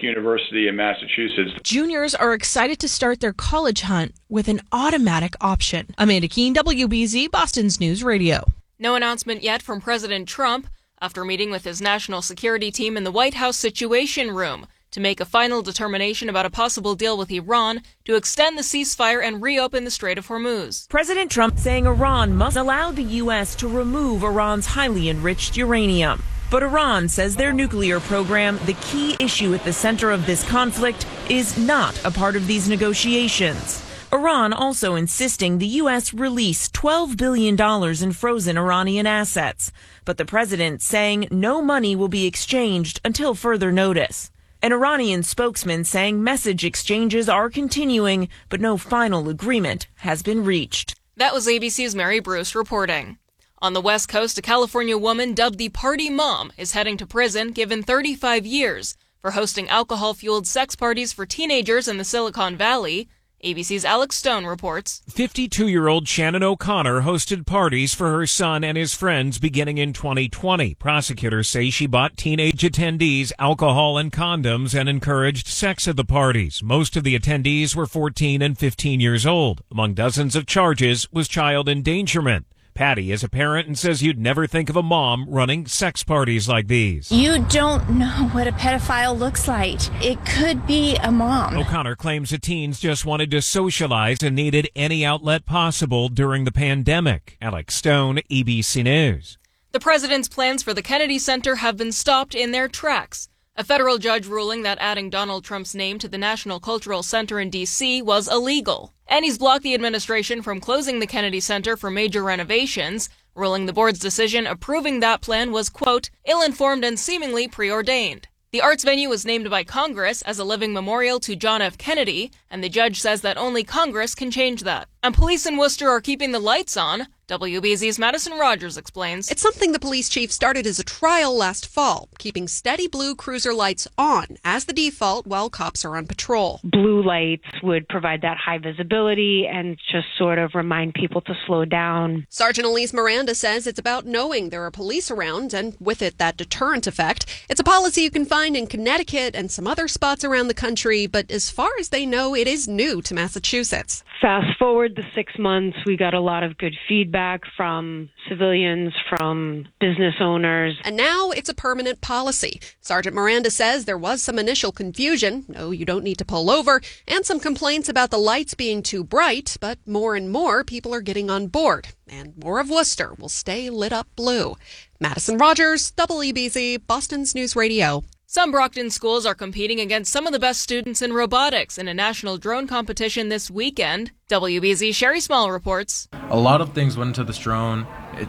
University in Massachusetts. Juniors are excited to start their college hunt with an automatic option. Amanda Keene, WBZ, Boston's News Radio. No announcement yet from President Trump after meeting with his national security team in the White House Situation Room to make a final determination about a possible deal with Iran to extend the ceasefire and reopen the Strait of Hormuz. President Trump saying Iran must allow the U.S. to remove Iran's highly enriched uranium. But Iran says their nuclear program, the key issue at the center of this conflict, is not a part of these negotiations. Iran also insisting the U.S. release $12 billion in frozen Iranian assets. But the president saying no money will be exchanged until further notice. An Iranian spokesman saying message exchanges are continuing, but no final agreement has been reached. That was ABC's Mary Bruce reporting. On the West Coast, a California woman dubbed the Party Mom is heading to prison, given 35 years, for hosting alcohol-fueled sex parties for teenagers in the Silicon Valley. ABC's Alex Stone reports. 52-year-old Shannon O'Connor hosted parties for her son and his friends beginning in 2020. Prosecutors say she bought teenage attendees alcohol and condoms and encouraged sex at the parties. Most of the attendees were 14 and 15 years old. Among dozens of charges was child endangerment. Patty is a parent and says you'd never think of a mom running sex parties like these. You don't know what a pedophile looks like. It could be a mom. O'Connor claims the teens just wanted to socialize and needed any outlet possible during the pandemic. Alex Stone, ABC News. The president's plans for the Kennedy Center have been stopped in their tracks. A federal judge ruling that adding Donald Trump's name to the National Cultural Center in D.C. was illegal. And he's blocked the administration from closing the Kennedy Center for major renovations, ruling the board's decision approving that plan was, quote, ill-informed and seemingly preordained. The arts venue was named by Congress as a living memorial to John F. Kennedy, and the judge says that only Congress can change that. And police in Worcester are keeping the lights on. WBZ's Madison Rogers explains. It's something the police chief started as a trial last fall, keeping steady blue cruiser lights on as the default while cops are on patrol. Blue lights would provide that high visibility and just sort of remind people to slow down. Sergeant Elise Miranda says it's about knowing there are police around and with it that deterrent effect. It's a policy you can find in Connecticut and some other spots around the country, but as far as they know, it is new to Massachusetts. Fast forward the 6 months, we got a lot of good feedback from civilians, from business owners. And now it's a permanent policy. Sergeant Miranda says there was some initial confusion, no, you don't need to pull over, and some complaints about the lights being too bright, but more and more people are getting on board. And more of Worcester will stay lit up blue. Madison Rogers, WBZ, Boston's News Radio. Some Brockton schools are competing against some of the best students in robotics in a national drone competition this weekend. WBZ Sherry Small reports. A lot of things went into this drone.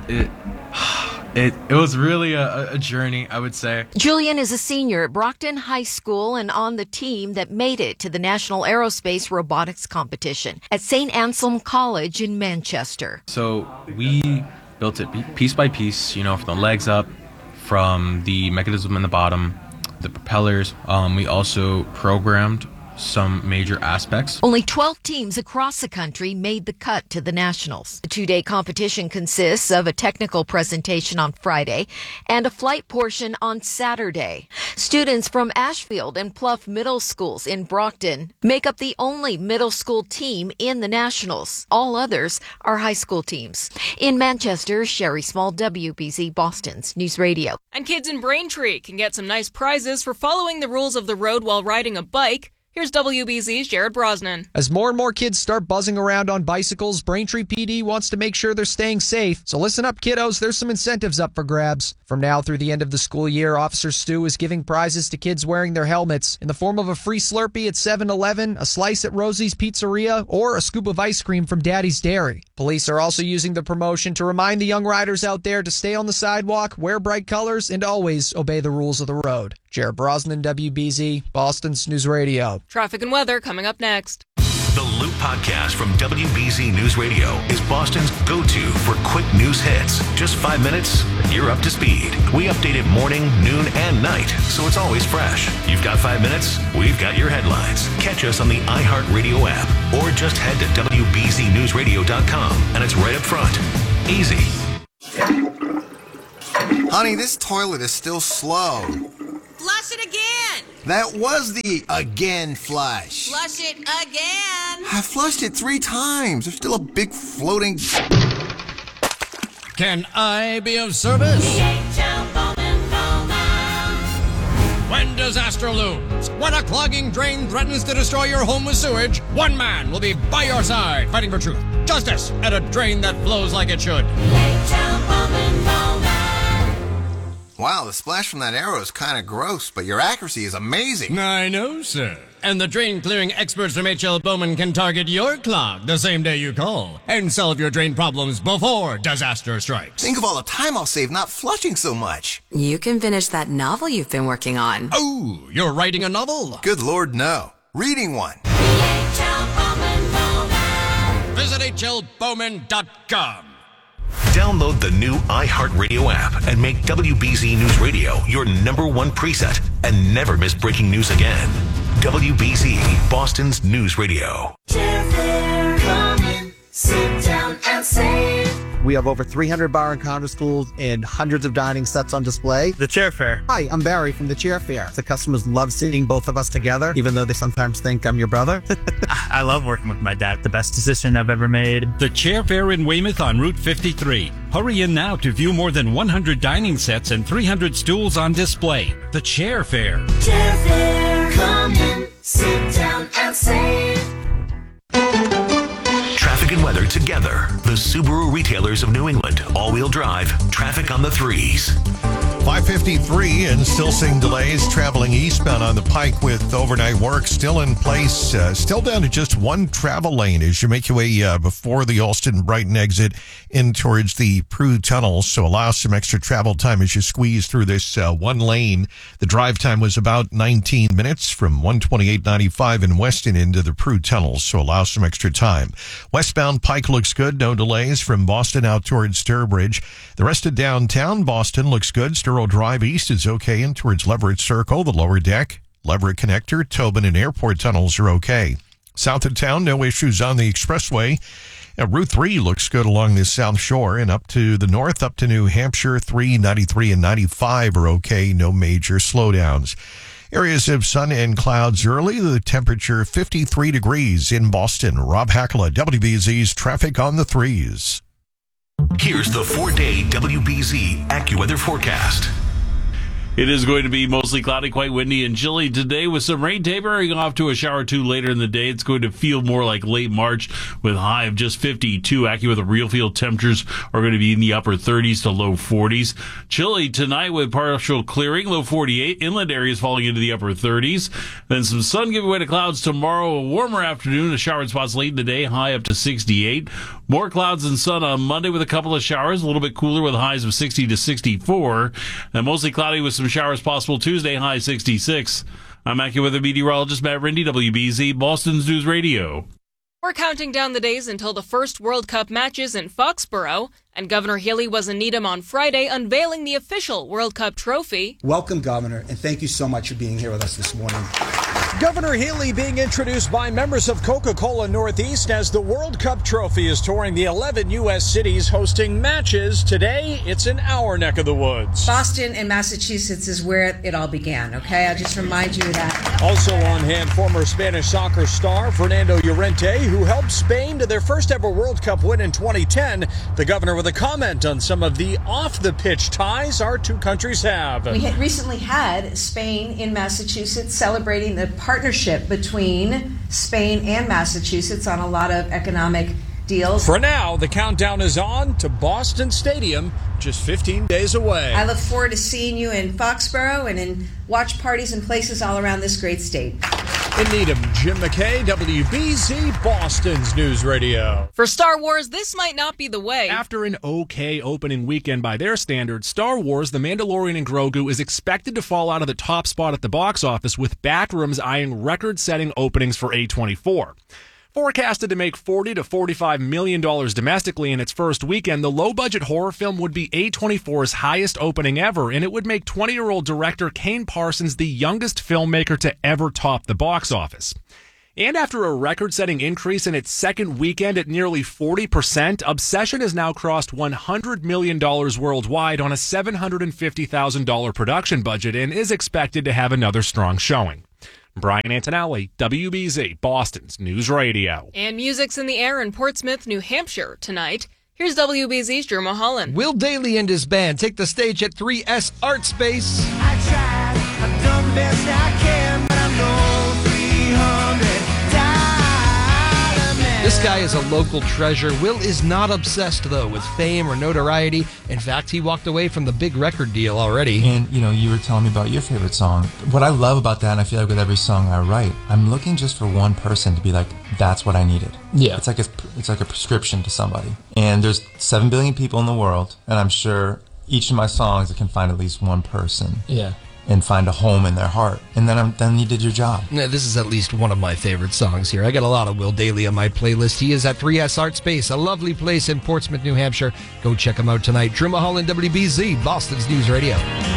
It was really a journey, I would say. Julian is a senior at Brockton High School and on the team that made it to the National Aerospace Robotics Competition at St. Anselm College in Manchester. So we built it piece by piece, from the legs up, from the mechanism in the bottom, the propellers. We also programmed some major aspects. Only 12 teams across the country made the cut to the Nationals. The two-day competition consists of a technical presentation on Friday and a flight portion on Saturday. Students from Ashfield and Plouffe Middle Schools in Brockton make up the only middle school team in the Nationals. All others are high school teams. In Manchester, Sherry Small, WBZ, Boston's News Radio. And kids in Braintree can get some nice prizes for following the rules of the road while riding a bike. Here's WBZ's Jared Brosnan. As more and more kids start buzzing around on bicycles, Braintree PD wants to make sure they're staying safe. So listen up, kiddos. There's some incentives up for grabs. From now through the end of the school year, Officer Stu is giving prizes to kids wearing their helmets in the form of a free Slurpee at 7-Eleven, a slice at Rosie's Pizzeria, or a scoop of ice cream from Daddy's Dairy. Police are also using the promotion to remind the young riders out there to stay on the sidewalk, wear bright colors, and always obey the rules of the road. Jared Brosnan, WBZ, Boston's News Radio. Traffic and weather coming up next. The Loop Podcast from WBZ News Radio is Boston's go-to for quick news hits. Just 5 minutes, you're up to speed. We update it morning, noon, and night, so it's always fresh. You've got 5 minutes, we've got your headlines. Catch us on the iHeartRadio app, or just head to WBZNewsRadio.com, and it's right up front. Easy. Honey, this toilet is still slow. Flush it again. That was the again flush. Flush it again. I flushed it 3 times. There's still a big floating... Can I be of service? DHL Bowman Bowman. When disaster looms, when a clogging drain threatens to destroy your home with sewage, one man will be by your side fighting for truth, justice, and a drain that flows like it should. DHL Bowman Bowman. Wow, the splash from that arrow is kind of gross, but your accuracy is amazing. I know, sir. And the drain-clearing experts from H.L. Bowman can target your clog the same day you call and solve your drain problems before disaster strikes. Think of all the time I'll save not flushing so much. You can finish that novel you've been working on. Oh, you're writing a novel? Good Lord, no. Reading one. DHL Bowman Bowman. Visit hlbowman.com. Download the new iHeartRadio app and make WBZ News Radio your #1 preset and never miss breaking news again. WBZ, Boston's News Radio. Chairfare, come in, sit down and save. We have over 300 bar and counter stools and hundreds of dining sets on display. The Chair Fair. Hi, I'm Barry from the Chair Fair. The customers love seeing both of us together, even though they sometimes think I'm your brother. I love working with my dad. The best decision I've ever made. The Chair Fair in Weymouth on Route 53. Hurry in now to view more than 100 dining sets and 300 stools on display. The Chair Fair. Chair Fair, come in, sit down and save. Traffic and weather together. The Subaru retailers of New England. All-wheel drive. Traffic on the 3s. 5:53 and still seeing delays traveling eastbound on the Pike with overnight work still in place. Still down to just one travel lane as you make your way before the Alston-Brighton exit in towards the Prue Tunnel. So allow some extra travel time as you squeeze through this one lane. The drive time was about 19 minutes from 128.95 in Weston into the Prue Tunnel. So allow some extra time. Westbound Pike looks good. No delays from Boston out towards Sturbridge. The rest of downtown Boston looks good. Sturrow Drive East is okay in towards Leverett Circle, the lower deck, Leverett Connector, Tobin and Airport tunnels are okay. South of town, no issues on the expressway. Route 3 looks good along the South Shore and up to the north, up to New Hampshire. 3, 93, and 95 are okay. No major slowdowns. Areas of sun and clouds early. The temperature 53 degrees in Boston. Rob Hackla, WBZ's Traffic on the 3s. Here's the 4-day WBZ AccuWeather forecast. It is going to be mostly cloudy, quite windy and chilly today with some rain tapering off to a shower or two later in the day. It's going to feel more like late March with a high of just 52. AccuWeather real field temperatures are going to be in the upper 30s to low 40s. Chilly tonight with partial clearing, low 48. Inland areas falling into the upper 30s. Then some sun giving way to clouds tomorrow. A warmer afternoon, a shower in spots late in the day, high up to 68. More clouds and sun on Monday with a couple of showers, a little bit cooler with highs of 60 to 64. And mostly cloudy with some showers possible Tuesday, high 66. I'm AccuWeather meteorologist Matt Rindy, WBZ, Boston's News Radio. We're counting down the days until the first World Cup matches in Foxborough, and Governor Healey was in Needham on Friday unveiling the official World Cup trophy. Welcome, Governor, and thank you so much for being here with us this morning. Governor Healey being introduced by members of Coca-Cola Northeast as the World Cup trophy is touring the 11 U.S. cities hosting matches. Today, it's in our neck of the woods. Boston and Massachusetts is where it all began, okay? I'll just remind you of that. Also on hand, former Spanish soccer star Fernando Llorente, who helped Spain to their first ever World Cup win in 2010. The governor with a comment on some of the off-the-pitch ties our two countries have. We had recently had Spain in Massachusetts celebrating the partnership between Spain and Massachusetts on a lot of economic deals. For now, the countdown is on to Boston Stadium, just 15 days away. I look forward to seeing you in Foxborough and in watch parties and places all around this great state. In Needham, Jim McKay, WBZ, Boston's News Radio. For Star Wars, this might not be the way. After an okay opening weekend by their standards, Star Wars, The Mandalorian and Grogu is expected to fall out of the top spot at the box office, with Backrooms eyeing record-setting openings for A24. Forecasted to make $40 to $45 million domestically in its first weekend, the low-budget horror film would be A24's highest opening ever, and it would make 20-year-old director Kane Parsons the youngest filmmaker to ever top the box office. And after a record-setting increase in its second weekend at nearly 40%, Obsession has now crossed $100 million worldwide on a $750,000 production budget and is expected to have another strong showing. Brian Antonelli, WBZ, Boston's News Radio. And music's in the air in Portsmouth, New Hampshire tonight. Here's WBZ's Drew Mulholland. Will Dailey and his band take the stage at 3S Art Space. I tried, I've done the best I can, but I'm no 300 diamond. This guy is a local treasure. Will is not obsessed, though, with fame or notoriety. In fact, he walked away from the big record deal already. And, you were telling me about your favorite song. What I love about that, and I feel like with every song I write, I'm looking just for one person to be like, that's what I needed. Yeah. It's like a prescription to somebody. And there's 7 billion people in the world, and I'm sure each of my songs I can find at least one person. Yeah. And find a home in their heart. And then you did your job. Yeah, this is at least one of my favorite songs here. I got a lot of Will Dailey on my playlist. He is at 3S Art Space, a lovely place in Portsmouth, New Hampshire. Go check him out tonight. Drew Mulholland, WBZ, Boston's News Radio.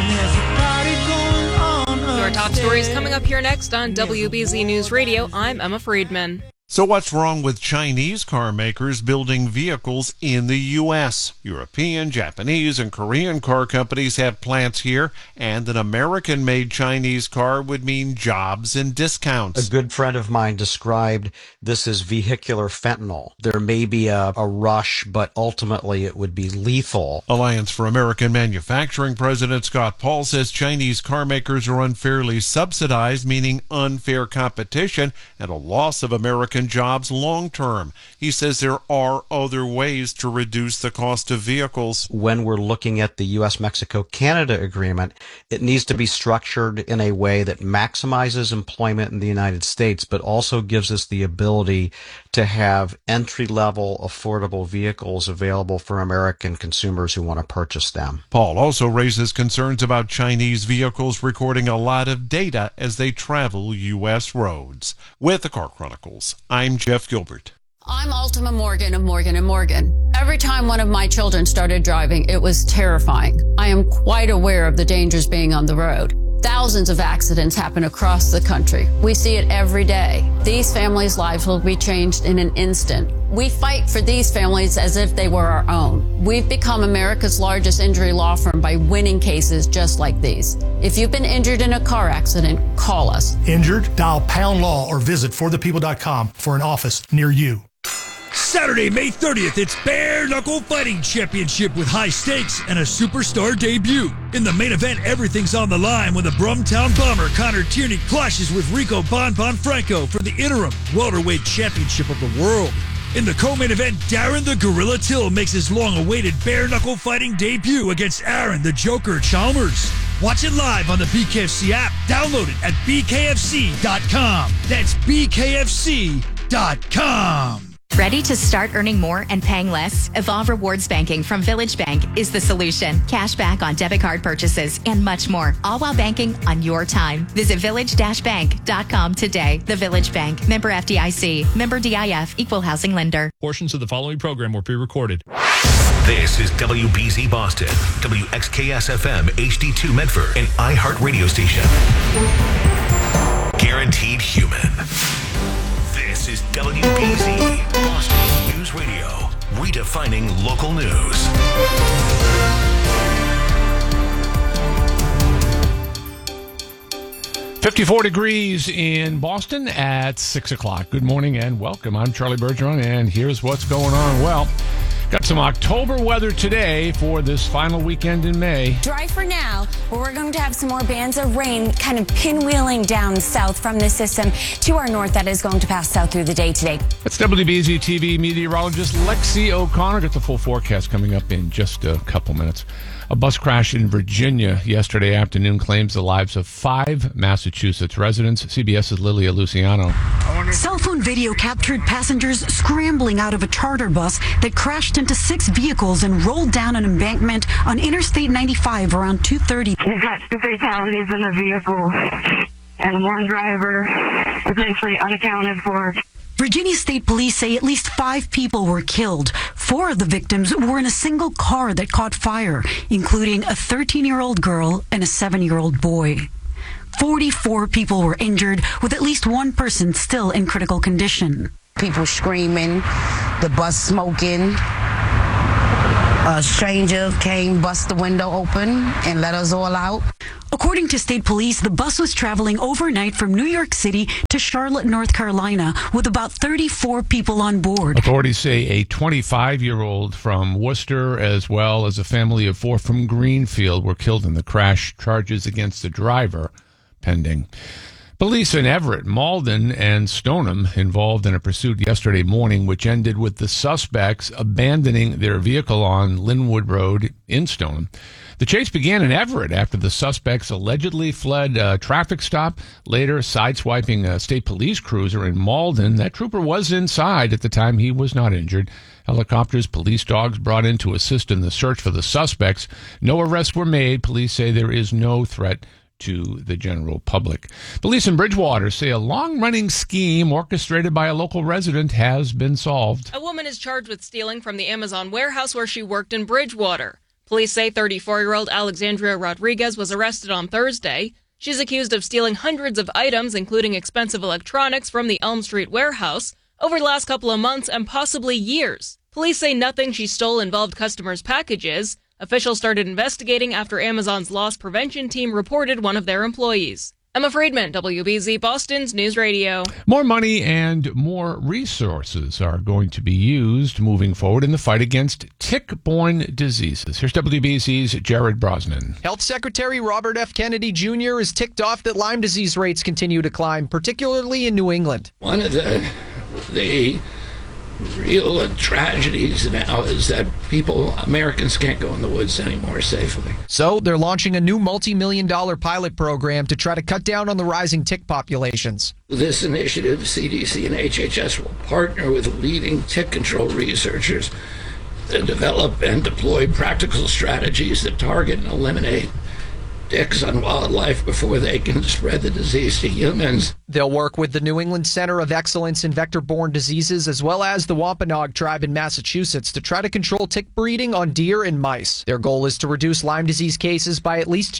Your top stories coming up here next on WBZ News Radio. I'm Emma Friedman. So what's wrong with Chinese car makers building vehicles in the U.S.? European, Japanese, and Korean car companies have plants here, and an American-made Chinese car would mean jobs and discounts. A good friend of mine described this as vehicular fentanyl. There may be a rush, but ultimately it would be lethal. Alliance for American Manufacturing President Scott Paul says Chinese car makers are unfairly subsidized, meaning unfair competition and a loss of American jobs long term. He says there are other ways to reduce the cost of vehicles. When we're looking at the U.S.-Mexico-Canada agreement, it needs to be structured in a way that maximizes employment in the United States, but also gives us the ability to have entry-level, affordable vehicles available for American consumers who want to purchase them. Paul also raises concerns about Chinese vehicles recording a lot of data as they travel U.S. roads. With the Car Chronicles, I'm Jeff Gilbert. I'm Ultima Morgan of Morgan & Morgan. Every time one of my children started driving, it was terrifying. I am quite aware of the dangers being on the road. Thousands of accidents happen across the country. We see it every day. These families' lives will be changed in an instant. We fight for these families as if they were our own. We've become America's largest injury law firm by winning cases just like these. If you've been injured in a car accident, call us. Injured? Dial Pound Law or visit forthepeople.com for an office near you. Saturday, May 30th, it's Bare Knuckle Fighting Championship with high stakes and a superstar debut. In the main event, everything's on the line when the Brumtown Bomber Connor Tierney clashes with Rico Bon Franco for the interim welterweight championship of the world. In the co-main event, Darren the Gorilla Till makes his long-awaited Bare Knuckle Fighting debut against Aaron the Joker Chalmers. Watch it live on the BKFC app. Download it at bkfc.com. That's bkfc.com. Ready to start earning more and paying less? Evolve Rewards Banking from Village Bank is the solution. Cash back on debit card purchases and much more, all while banking on your time. Visit village-bank.com today. The Village Bank, member FDIC, member DIF, equal housing lender. Portions of the following program were pre-recorded. This is WBZ Boston, WXKS-FM HD2 Medford, and iHeart Radio Station. Guaranteed Human. This is WBZ Boston News Radio, redefining local news. 54 degrees in Boston at 6 o'clock. Good morning and welcome. I'm Charlie Bergeron, and here's what's going on. Well, got some October weather today for this final weekend in May. Dry for now, but we're going to have some more bands of rain kind of pinwheeling down south from the system to our north that is going to pass south through the day today. That's WBZ TV meteorologist Lexi O'Connor. Got the full forecast coming up in just a couple minutes. A bus crash in Virginia yesterday afternoon claims the lives of 5 Massachusetts residents. CBS's Lilia Luciano. Cell phone video captured passengers scrambling out of a charter bus that crashed into 6 vehicles and rolled down an embankment on Interstate 95 around 2:30. We've got 2 fatalities in the vehicle and 1 driver potentially unaccounted for. Virginia State Police say at least 5 people were killed. 4 of the victims were in a single car that caught fire, including a 13-year-old girl and a 7-year-old boy. 44 people were injured, with at least one person still in critical condition. People screaming, the bus smoking. A stranger came, bust the window open, and let us all out. According to state police, the bus was traveling overnight from New York City to Charlotte, North Carolina, with about 34 people on board. Authorities say a 25-year-old from Worcester, as well as a family of 4 from Greenfield, were killed in the crash. Charges against the driver pending. Police in Everett, Malden, and Stoneham involved in a pursuit yesterday morning, which ended with the suspects abandoning their vehicle on Linwood Road in Stoneham. The chase began in Everett after the suspects allegedly fled a traffic stop, later sideswiping a state police cruiser in Malden. That trooper was inside at the time. He was not injured. Helicopters, police dogs brought in to assist in the search for the suspects. No arrests were made. Police say there is no threat to the general public. Police in Bridgewater say a long-running scheme orchestrated by a local resident has been solved. A woman is charged with stealing from the Amazon warehouse where she worked in Bridgewater. Police say 34-year-old Alexandria Rodriguez was arrested on Thursday. She's accused of stealing hundreds of items, including expensive electronics, from the Elm Street warehouse over the last couple of months and possibly years. Police say nothing she stole involved customers' packages. Officials started investigating after Amazon's loss prevention team reported one of their employees. Emma Friedman, WBZ Boston's News Radio. More money and more resources are going to be used moving forward in the fight against tick-borne diseases. Here's WBZ's Jared Brosnan. Health Secretary Robert F. Kennedy Jr. is ticked off that Lyme disease rates continue to climb, particularly in New England. One of the real tragedies now is that Americans can't go in the woods anymore safely. So they're launching a new multi-million-dollar pilot program to try to cut down on the rising tick populations. This initiative, CDC and HHS will partner with leading tick control researchers to develop and deploy practical strategies that target and eliminate ticks on wildlife before they can spread the disease to humans. They'll work with the New England Center of Excellence in Vector-Borne Diseases as well as the Wampanoag tribe in Massachusetts to try to control tick breeding on deer and mice. Their goal is to reduce Lyme disease cases by at least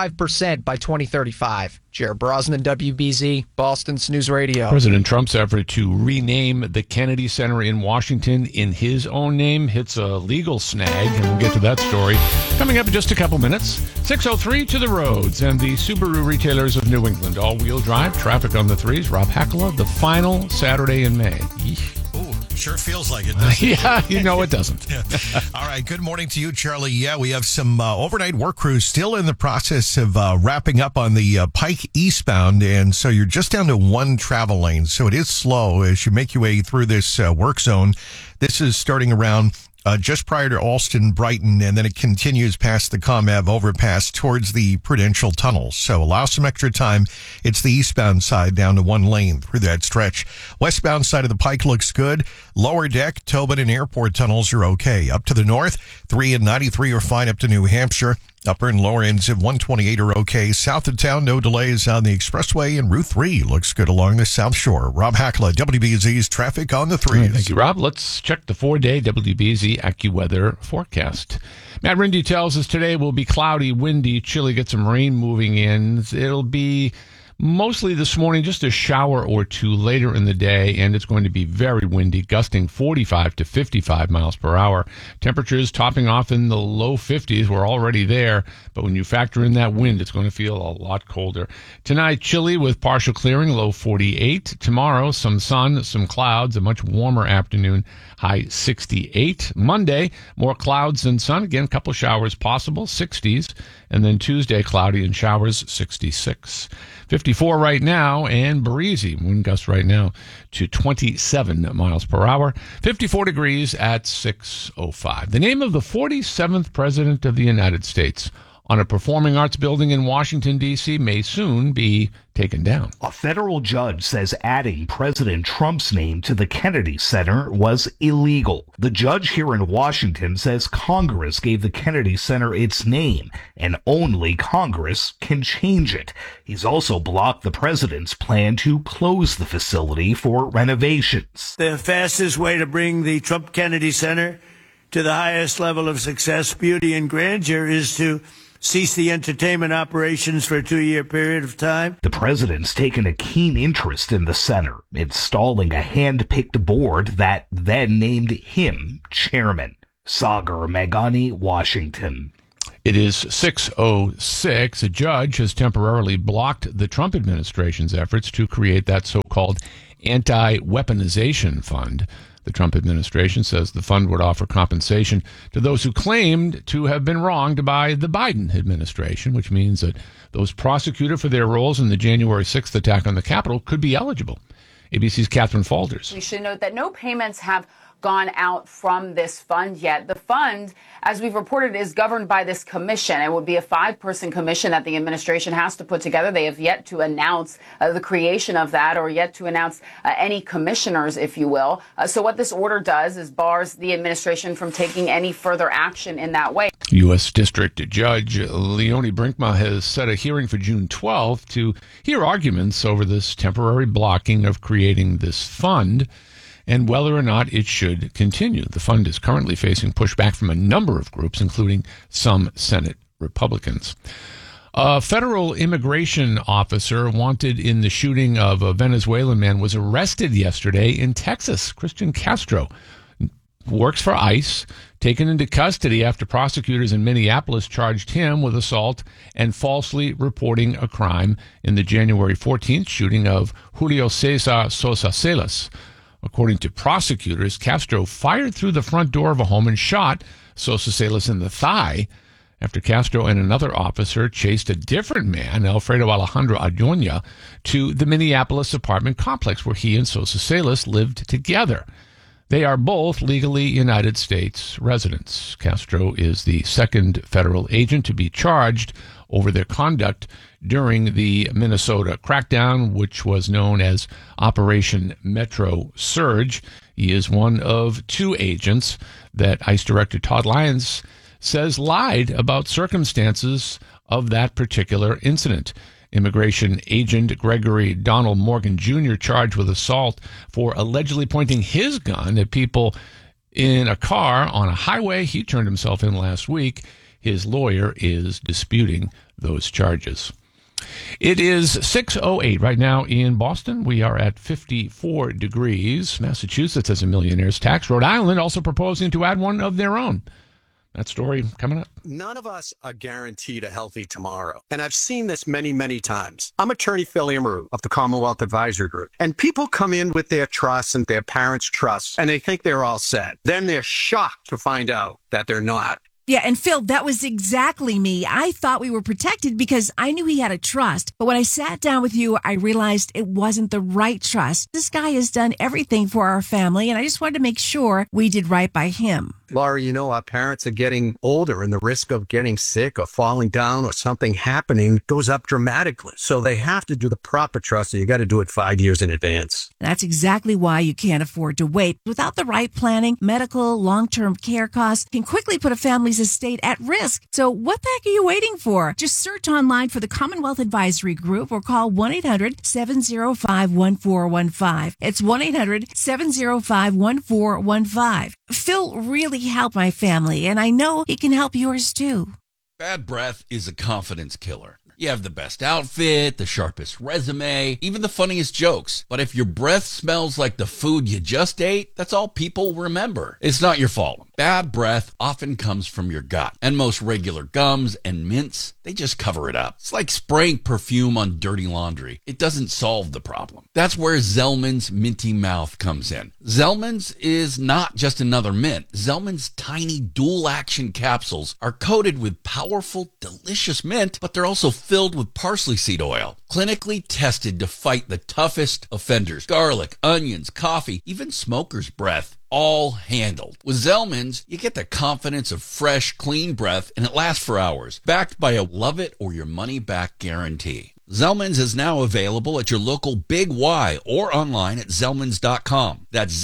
25% by 2035. Jared Brosnan, WBZ, Boston's News Radio. President Trump's effort to rename the Kennedy Center in Washington in his own name hits a legal snag, and we'll get to that story coming up in just a couple minutes. 6:03 to the roads, and the Subaru retailers of New England. All-wheel drive, traffic on the threes. Rob Hakala, the final Saturday in May. Sure feels like it, doesn't it? Yeah, you know it doesn't. Yeah. All right, good morning to you, Charlie. Yeah, we have some overnight work crews still in the process of wrapping up on the Pike eastbound, and so you're just down to one travel lane, so it is slow as you make your way through this work zone. This is starting around just prior to Alston, Brighton, and then it continues past the ComAv overpass towards the Prudential Tunnel. So allow some extra time. It's the eastbound side down to one lane through that stretch. Westbound side of the Pike looks good. Lower deck, Tobin and Airport tunnels are okay. Up to the north, 3 and 93 are fine up to New Hampshire. Upper and lower ends of 128 are okay. South of town, no delays on the expressway, and Route 3 looks good along the South Shore. Rob Hakala, WBZ's Traffic on the Threes. Thank you, Rob. Let's check the 4-day WBZ AccuWeather forecast. Matt Rindy tells us today will be cloudy, windy, chilly, get some rain moving in. It'll be mostly this morning, just a shower or two later in the day, and it's going to be very windy, gusting 45 to 55 miles per hour. Temperatures topping off in the low 50s. We're already there, but when you factor in that wind, it's going to feel a lot colder. Tonight, chilly with partial clearing, low 48. Tomorrow, some sun, some clouds, a much warmer afternoon, high 68. Monday, more clouds than sun. Again, a couple showers possible, 60s. And then Tuesday, cloudy and showers, 66. 54 right now and breezy. Wind gust right now to 27 miles per hour. 54 degrees at 6:05. The name of the 47th President of the United States on a performing arts building in Washington, D.C. may soon be taken down. A federal judge says adding President Trump's name to the Kennedy Center was illegal. The judge here in Washington says Congress gave the Kennedy Center its name, and only Congress can change it. He's also blocked the president's plan to close the facility for renovations. The fastest way to bring the Trump Kennedy Center to the highest level of success, beauty, and grandeur is to cease the entertainment operations for a 2-year period of time. The president's taken a keen interest in the center, installing a hand-picked board that then named him chairman. Sagar Meghani, Washington. It is 6:06. A judge has temporarily blocked the Trump administration's efforts to create that so-called anti-weaponization fund. The Trump administration says the fund would offer compensation to those who claimed to have been wronged by the Biden administration, which means that those prosecuted for their roles in the January 6th attack on the Capitol could be eligible. ABC's Catherine Falders. We should note that no payments have gone out from this fund yet. The fund, as we've reported, is governed by this commission. It would be a 5-person commission that the administration has to put together. They have yet to announce the creation of that, or yet to announce any commissioners, if you will. So what this order does is bars the administration from taking any further action in that way. U.S. District Judge Leonie Brinkma has set a hearing for June 12th to hear arguments over this temporary blocking of creating this fund and whether or not it should continue. The fund is currently facing pushback from a number of groups, including some Senate Republicans. A federal immigration officer wanted in the shooting of a Venezuelan man was arrested yesterday in Texas. Christian Castro works for ICE, taken into custody after prosecutors in Minneapolis charged him with assault and falsely reporting a crime in the January 14th shooting of Julio Cesar Sosa Salas. According to prosecutors, Castro fired through the front door of a home and shot Sosa Salas in the thigh after Castro and another officer chased a different man, Alfredo Alejandro Adonia, to the Minneapolis apartment complex where he and Sosa Salas lived together. They are both legally United States residents. Castro is the second federal agent to be charged over their conduct during the Minnesota crackdown, which was known as Operation Metro Surge. He is one of 2 agents that ICE Director Todd Lyons says lied about circumstances of that particular incident. Immigration agent Gregory Donald Morgan Jr. charged with assault for allegedly pointing his gun at people in a car on a highway he turned himself in last week. His lawyer is disputing those charges. It is 6:08 right now in Boston. We are at 54 degrees. Massachusetts has a millionaire's tax. Rhode Island also proposing to add one of their own. That story coming up. None of us are guaranteed a healthy tomorrow. And I've seen this many, many times. I'm attorney Phil Amaru of the Commonwealth Advisory Group. And people come in with their trusts and their parents' trusts, and they think they're all set. Then they're shocked to find out that they're not. Yeah, and Phil, that was exactly me. I thought we were protected because I knew he had a trust. But when I sat down with you, I realized it wasn't the right trust. This guy has done everything for our family, and I just wanted to make sure we did right by him. Laura, you know, our parents are getting older and the risk of getting sick or falling down or something happening goes up dramatically. So they have to do the proper trust. So you got to do it 5 years in advance. That's exactly why you can't afford to wait. Without the right planning, medical, long-term care costs can quickly put a family's estate at risk. So what the heck are you waiting for? Just search online for the Commonwealth Advisory Group or call 1-800-705-1415. It's 1-800-705-1415. Phil really helped my family, and I know he can help yours too. Bad breath is a confidence killer. You have the best outfit, the sharpest resume, even the funniest jokes. But if your breath smells like the food you just ate, that's all people remember. It's not your fault. Bad breath often comes from your gut, and most regular gums and mints, they just cover it up. It's like spraying perfume on dirty laundry. It doesn't solve the problem. That's where Zellman's Minty Mouth comes in. Zellman's is not just another mint. Zellman's tiny dual-action capsules are coated with powerful, delicious mint, but they're also filled with parsley seed oil, clinically tested to fight the toughest offenders. Garlic, onions, coffee, even smoker's breath. All handled. With Zellman's, you get the confidence of fresh, clean breath, and it lasts for hours, backed by a love-it-or-your-money-back guarantee. Zellman's is now available at your local Big Y or online at Zellmans.com. That's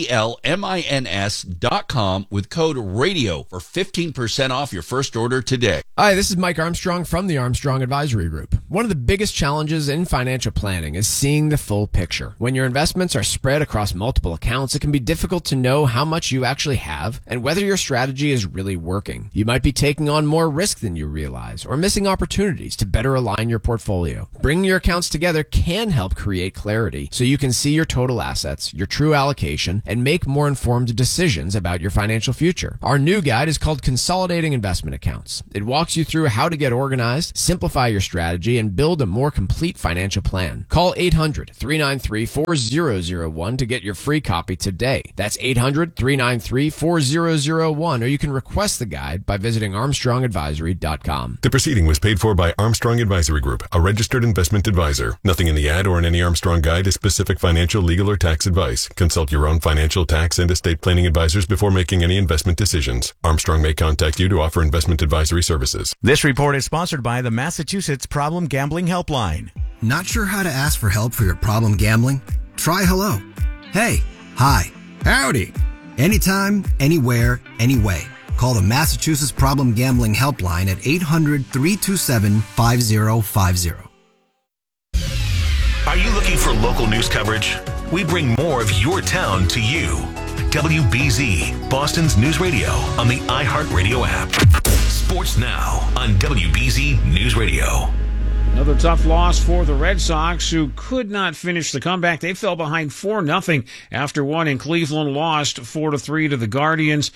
ZELMINS.com with code RADIO for 15% off your first order today. Hi, this is Mike Armstrong from the Armstrong Advisory Group. One of the biggest challenges in financial planning is seeing the full picture. When your investments are spread across multiple accounts, it can be difficult to know how much you actually have and whether your strategy is really working. You might be taking on more risk than you realize or missing opportunities to better align your portfolio. Bringing your accounts together can help create clarity so you can see your total assets, your true allocation, and make more informed decisions about your financial future. Our new guide is called Consolidating Investment Accounts. It walks you through how to get organized, simplify your strategy, and build a more complete financial plan. Call 800-393-4001 to get your free copy today. That's 800-393-4001, or you can request the guide by visiting ArmstrongAdvisory.com. The proceeding was paid for by Armstrong Advisory Group, a registered investment advisor. Nothing in the ad or in any Armstrong guide is specific financial, legal, or tax advice. Consult your own financial, tax, and estate planning advisors before making any investment decisions. Armstrong may contact you to offer investment advisory services. This report is sponsored by the Massachusetts Problem Gambling Helpline. Not sure how to ask for help for your problem gambling? Try hello. Hey, hi, howdy. Anytime, anywhere, anyway. Call the Massachusetts Problem Gambling Helpline at 800-327-5050. Are you looking for local news coverage? We bring more of your town to you. WBZ, Boston's news radio on the iHeartRadio app. Sports now on WBZ News Radio. Another tough loss for the Red Sox, who could not finish the comeback. They fell behind 4-0 after one, and Cleveland lost 4-3 to the Guardians.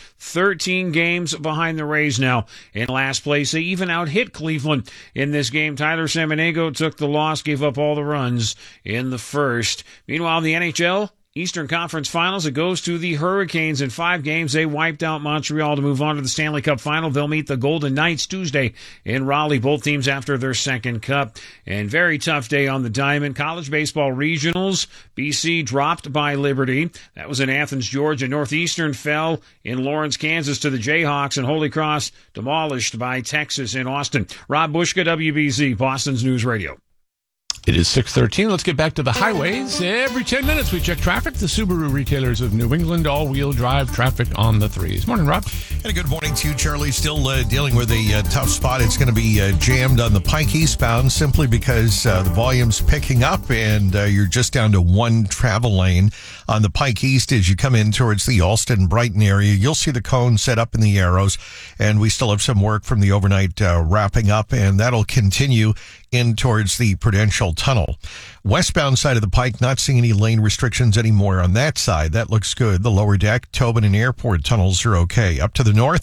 13 games behind the Rays now in last place. They even out-hit Cleveland in this game. Tyler Samaniego took the loss, gave up all the runs in the first. Meanwhile, the NHL Eastern Conference Finals, it goes to the Hurricanes. In 5 games, they wiped out Montreal to move on to the Stanley Cup Final. They'll meet the Golden Knights Tuesday in Raleigh, both teams after their second cup. And very tough day on the diamond. College baseball regionals, BC dropped by Liberty. That was in Athens, Georgia. Northeastern fell in Lawrence, Kansas to the Jayhawks, and Holy Cross demolished by Texas in Austin. Rob Bushka, WBZ, Boston's News Radio. It is 6:13. Let's get back to the highways. Every 10 minutes, we check traffic. The Subaru retailers of New England, all-wheel drive traffic on the 3s. Morning, Rob. And a good morning to you, Charlie. Still dealing with a tough spot. It's going to be jammed on the Pike eastbound simply because the volume's picking up and you're just down to one travel lane on the Pike East as you come in towards the Alston-Brighton area. You'll see the cone set up in the arrows, and we still have some work from the overnight wrapping up, and that'll continue in towards the Prudential Tunnel. Westbound side of the Pike, not seeing any lane restrictions anymore on that side. That looks good. The lower deck, Tobin and Airport tunnels are okay. Up to the north,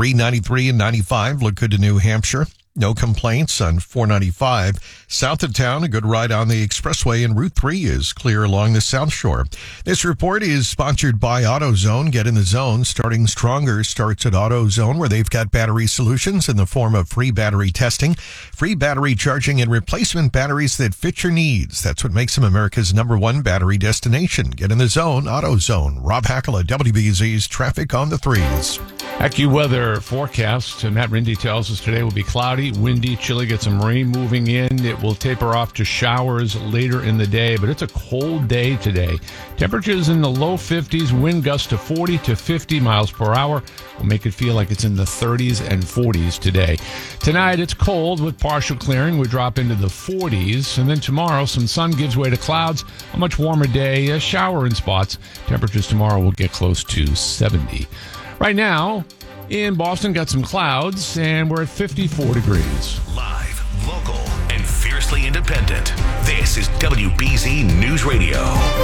393 and 95 look good to New Hampshire. No complaints on 495. South of town, a good ride on the expressway, and Route 3 is clear along the South Shore. This report is sponsored by AutoZone. Get in the zone. Starting stronger starts at AutoZone, where they've got battery solutions in the form of free battery testing, free battery charging, and replacement batteries that fit your needs. That's what makes them America's #1 battery destination. Get in the zone. AutoZone. Rob Hackela, WBZ's Traffic on the 3s. AccuWeather forecast. Matt Rindy tells us today will be cloudy, windy, chilly, get some rain moving in. It will taper off to showers later in the day, but it's a cold day today. Temperatures in the low 50s, wind gusts to 40 to 50 miles per hour will make it feel like it's in the 30s and 40s today. Tonight, it's cold with partial clearing. We drop into the 40s, and then tomorrow, some sun gives way to clouds. A much warmer day, a shower in spots. Temperatures tomorrow will get close to 70. Right now, in Boston, got some clouds, and we're at 54 degrees. Live, local, and fiercely independent. This is WBZ News Radio.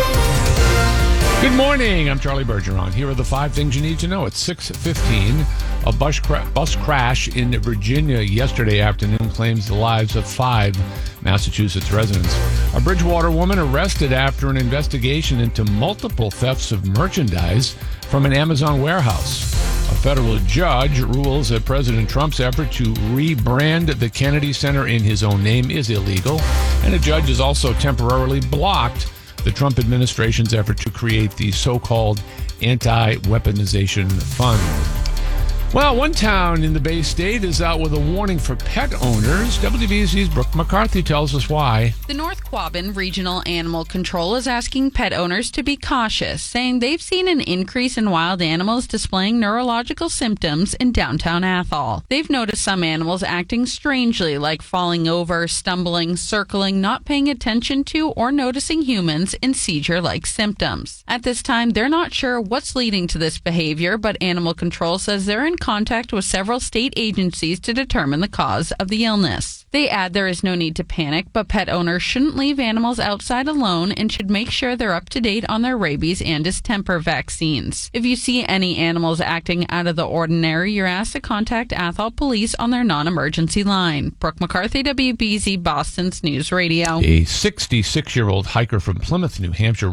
Good morning. I'm Charlie Bergeron. Here are the 5 things you need to know. At 6:15, a bus crash in Virginia yesterday afternoon claims the lives of 5 Massachusetts residents. A Bridgewater woman arrested after an investigation into multiple thefts of merchandise from an Amazon warehouse. A federal judge rules that President Trump's effort to rebrand the Kennedy Center in his own name is illegal, and a judge has also temporarily blocked the Trump administration's effort to create the so-called anti-weaponization fund. Well, one town in the Bay State is out with a warning for pet owners. WBZ's Brooke McCarthy tells us why. The North Quabbin Regional Animal Control is asking pet owners to be cautious, saying they've seen an increase in wild animals displaying neurological symptoms in downtown Athol. They've noticed some animals acting strangely, like falling over, stumbling, circling, not paying attention to, or noticing humans in seizure-like symptoms. At this time, they're not sure what's leading to this behavior, but Animal Control says they're in contact with several state agencies to determine the cause of the illness. They add there is no need to panic, but pet owners shouldn't leave animals outside alone and should make sure they're up to date on their rabies and distemper vaccines. If you see any animals acting out of the ordinary, you're asked to contact Athol Police on their non-emergency line. Brooke McCarthy, WBZ Boston's News Radio. A 66-year-old hiker from Plymouth, New Hampshire,